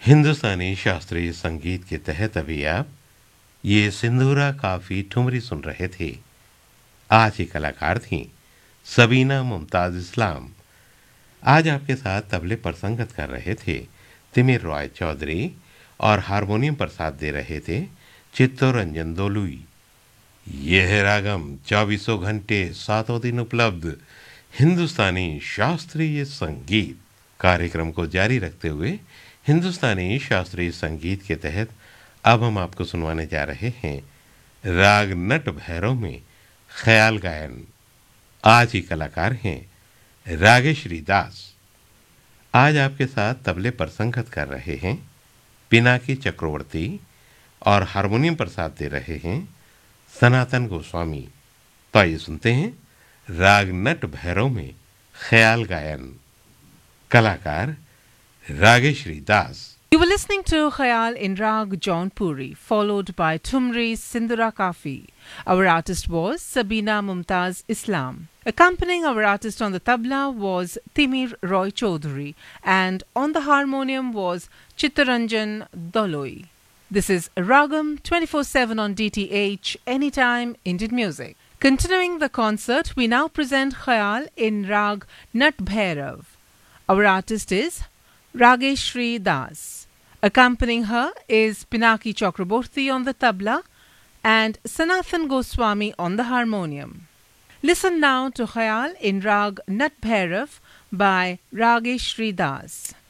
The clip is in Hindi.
हिंदुस्तानी शास्त्रीय संगीत के तहत अभी आप ये सिंधूरा काफी ठुमरी सुन रहे थे। आज की कलाकार थीं सबीना मुमताज इस्लाम। आज आपके साथ तबले पर संगत कर रहे थे तिमिर रॉय चौधरी और हारमोनियम पर साथ दे रहे थे चित्तरंजन दोलुई। यह है रागम 24 घंटे 7 दिन उपलब्ध हिंदुस्तानी शास्त्रीय संगीत कार्यक्रम को जारी रखते हुए हिंदुस्तानी शास्त्रीय संगीत के तहत अब हम आपको सुनवाने जा रहे हैं राग नट भैरव में ख्याल गायन। आज ही कलाकार हैं रागेश्वरी दास। आज आपके साथ तबले पर संगत कर रहे हैं पिनाकी चक्रवर्ती और हारमोनियम पर साथ दे रहे हैं सनातन गोस्वामी। तो आइए सुनते हैं राग नट भैरव में ख्याल गायन। कलाकार रागेश्वरी दास। You were listening to Khayal in Rag Jaunpuri, followed by Tumri Sindhura Kafi. Our artist was Sabina Mumtaz Islam. Accompanying our artist on the tabla was Timir Roy Chaudhary, and on the harmonium was Chittaranjan Doloi. This is Ragam 24/7 on DTH, anytime Indian music. Continuing the concert, we now present Khayal in Rag Nat Bhairav. Our artist is Rageshri Das. Accompanying her is Pinaki Chakraborty on the tabla and Sanathan Goswami on the harmonium. Listen now to Khayal in Rag Nat Bhairav by Rageshri Das.